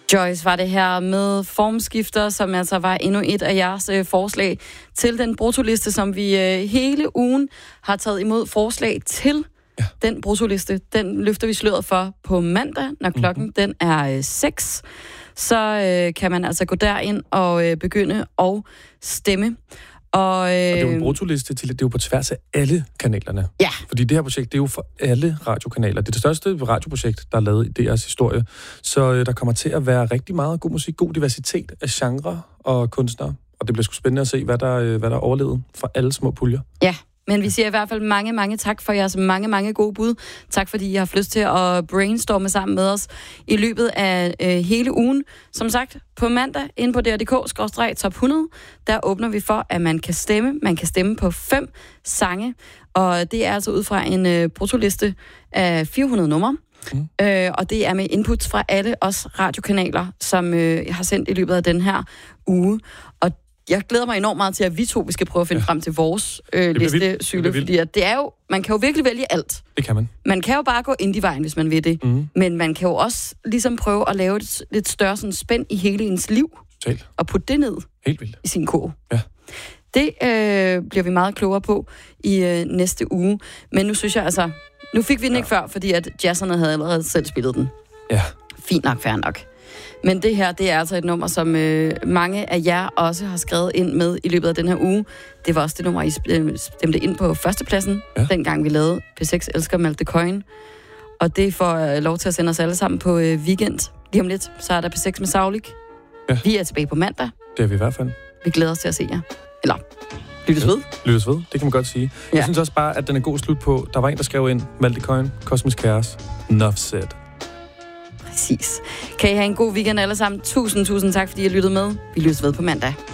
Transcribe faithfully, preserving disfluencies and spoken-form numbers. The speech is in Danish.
Joyce var det her med formskifter, som altså var endnu et af jeres øh, forslag til den bruttoliste, som vi øh, hele ugen har taget imod forslag til. Ja. Den bruttoliste, den løfter vi sløret for på mandag, når klokken mm-hmm. den er øh, seks. Så øh, kan man altså gå derind og øh, begynde at stemme. Og, øh, og det er jo en bruttoliste til, det er jo på tværs af alle kanalerne. Ja. Fordi det her projekt, det er jo for alle radiokanaler. Det er det største radioprojekt, der er lavet i D R's historie. Så øh, der kommer til at være rigtig meget god musik, god diversitet af genre og kunstnere. Og det bliver sgu spændende at se, hvad der, øh, hvad der er overlevet fra alle små puljer. Ja. Men vi siger i hvert fald mange, mange tak for jeres mange, mange gode bud. Tak fordi I har haft lyst til at brainstorme sammen med os i løbet af øh, hele ugen. Som sagt, på mandag inde på D R punktum D K skråstreg top hundrede, der åbner vi for, at man kan stemme. Man kan stemme på fem sange, og det er altså ud fra en øh, bruttoliste af fire hundrede numre. Mm. Øh, og det er med inputs fra alle os radiokanaler, som øh, har sendt i løbet af den her uge. Og jeg glæder mig enormt meget til, at vi to vi skal prøve at finde ja. frem til vores øh, liste, Syle, fordi at det er jo, man kan jo virkelig vælge alt. Det kan man. Man kan jo bare gå indie-vejen, hvis man vil det. Mm. Men man kan jo også ligesom prøve at lave et lidt større sådan, spænd i hele ens liv. Totalt. Og putte det ned Helt vildt. i sin kurv. Ja. Det øh, bliver vi meget klogere på i øh, næste uge. Men nu synes jeg altså, nu fik vi den ja. ikke før, fordi at jazzerne havde allerede selv spillet den. Ja. Fint nok, fair nok. Men det her, det er altså et nummer, som øh, mange af jer også har skrevet ind med i løbet af den her uge. Det var også det nummer, I stemte ind på førstepladsen, ja. dengang vi lavede P seks elsker Malte Coyne. Og det får øh, lov til at sende os alle sammen på øh, weekend. Lige om lidt, så er der P seks med Saulik. Ja. Vi er tilbage på mandag. Det er vi i hvert fald. Vi glæder os til at se jer. Eller, lyttes ved. Lyttes ved, det kan man godt sige. Ja. Jeg synes også bare, at den er god slut på. Der var en, der skrev ind, Malte Coyne, Kosmisk Kaos, Enough said. Præcis. Kan I have en god weekend alle sammen. Tusind, tusind tak, fordi I lyttede med. Vi lyttes ved på mandag.